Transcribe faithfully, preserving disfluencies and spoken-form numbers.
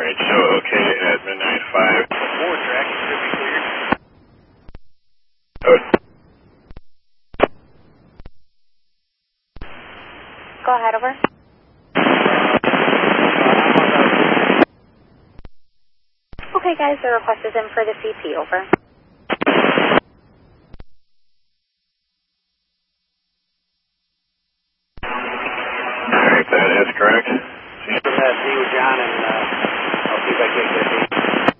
Alright, show okay at midnight five. Four track should be cleared. Oh. Go ahead, over. Okay, guys, the request is in for the C P, over.